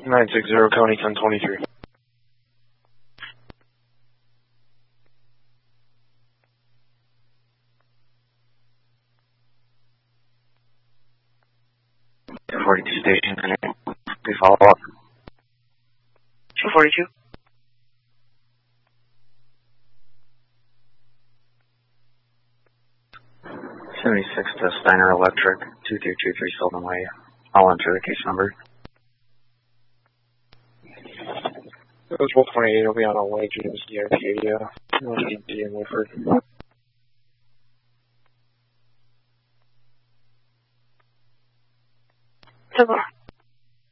960 County 1023. Station, please follow up. 242. 76 to Steiner Electric, 2323 Sylvan Way. I'll enter the case number. It was 128, it'll be on a way, James, DRP, North D in Woodford.